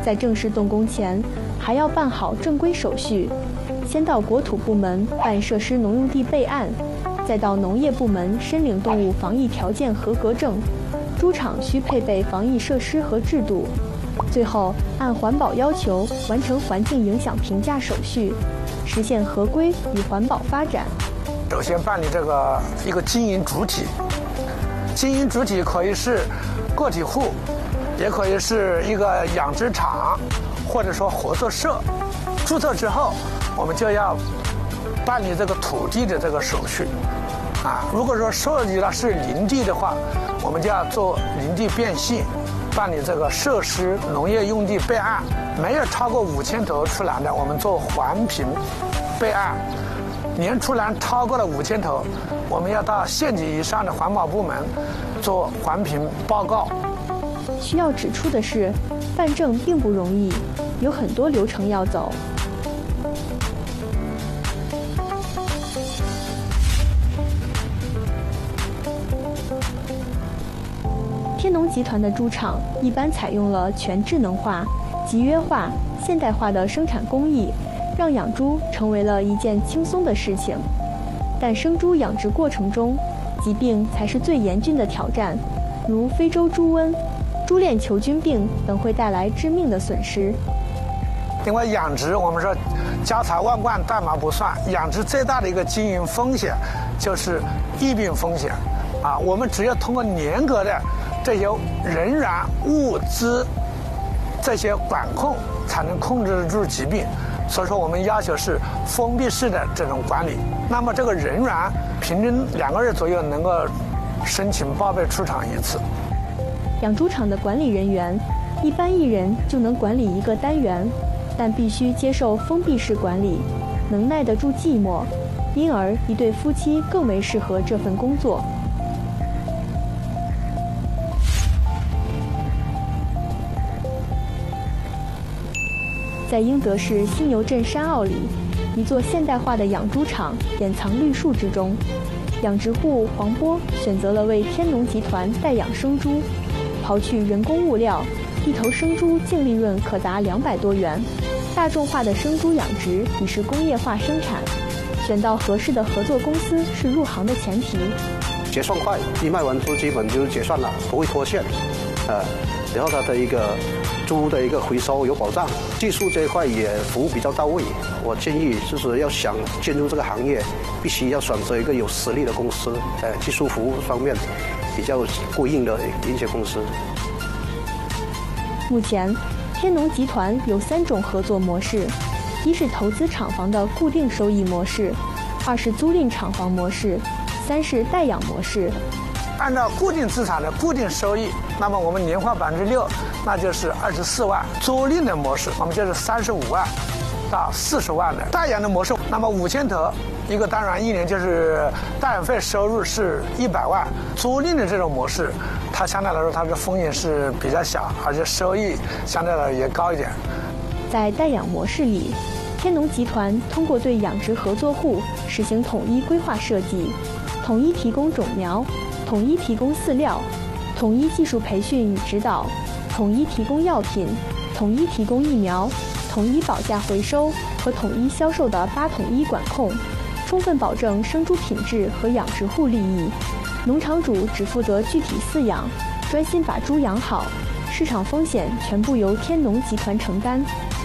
在正式动工前，还要办好正规手续，先到国土部门办设施农用地备案，再到农业部门申领动物防疫条件合格证，猪场需配备防疫设施和制度，最后按环保要求完成环境影响评价手续，实现合规与环保发展。 首先办理一个经营主体，经营主体可以是个体户，也可以是一个养殖场，或者说合作社。注册之后，我们就要办理这个土地的这个手续。如果说涉及到是林地的话，我们就要做林地变性，办理这个设施农业用地备案。没有超过5000头出栏的，我们做环评备案。年出栏超过了5000头，我们要到县级以上的环保部门做环评报告。 需要指出的是，办证并不容易，有很多流程要走。天农集团的猪场一般采用了全智能化、集约化、现代化的生产工艺，让养猪成为了一件轻松的事情。但生猪养殖过程中，疾病才是最严峻的挑战，如非洲猪瘟、猪链球菌病等会带来致命的损失。 因为养殖，我们说家财万贯但毛不算，养殖最大的一个经营风险就是疫病风险。我们只有通过严格的这些人员、物资这些管控，才能控制住疾病。所以说，我们要求是封闭式的这种管理。那么这个人员平均2个月左右能够申请报备出厂一次。 养猪场的管理人员，一般1人就能管理1个单元，但必须接受封闭式管理，能耐得住寂寞，因而一对夫妻更为适合这份工作。在英德市新牛镇山坳里，一座现代化的养猪场掩藏绿树之中。养殖户黄波选择了为天农集团代养生猪，刨去人工物料，一头生猪净利润可达200多元。大众化的生猪养殖已是工业化生产，选到合适的合作公司是入行的前提。 结算快，一卖完猪基本就结算了，不会脱线。然后它的一个猪的一个回收有保障，技术这一块也服务比较到位。我建议就是要想进入这个行业，必须要选择一个有实力的公司，技术服务方面比较过硬的一些公司。 目前，天农集团有3种合作模式：一是投资厂房的固定收益模式，2是租赁厂房模式，3是代养模式。 按照固定资产的固定收益，那么我们年化6%，那就是24万。租赁的模式，我们就是35万到40万的。代养的模式，那么5000头一个单元，1年就是代养费收入是100万。租赁的这种模式，它相对来说它的风险是比较小，而且收益相对来说也高一点。 在代养模式里，天农集团通过对养殖合作户实行统一规划设计，统一提供种苗，统一提供饲料，统一技术培训与指导，统一提供药品，统一提供疫苗，统一保价回收和统一销售的8统一管控，充分保证生猪品质和养殖户利益。农场主只负责具体饲养，专心把猪养好，市场风险全部由天农集团承担。